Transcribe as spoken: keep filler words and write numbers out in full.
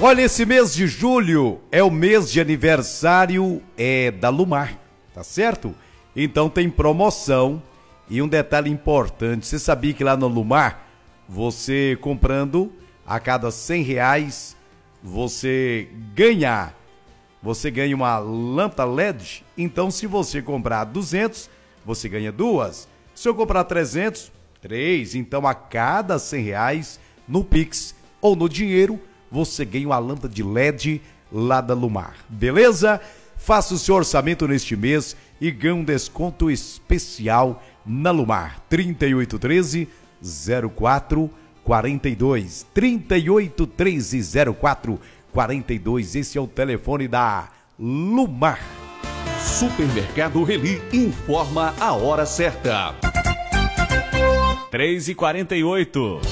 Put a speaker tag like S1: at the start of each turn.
S1: Olha, esse mês de julho é o mês de aniversário é, da Lumar, tá certo? Então tem promoção e um detalhe importante, você sabia que lá no Lumar, você comprando a cada cem reais, você ganha, você ganha uma lâmpada L E D, então se você comprar duzentos, você ganha duas. Se eu comprar trezentos, três, então a cada cem reais no Pix ou no dinheiro, você ganha uma lâmpada de L E D lá da Lumar, beleza? Faça o seu orçamento neste mês e ganhe um desconto especial na Lumar. trinta e oito treze, zero quatro quarenta e dois. trinta e oito treze, zero quatro quarenta e dois. Esse é o telefone da Lumar.
S2: Supermercado Reli informa a hora certa.
S3: três e quarenta e oito.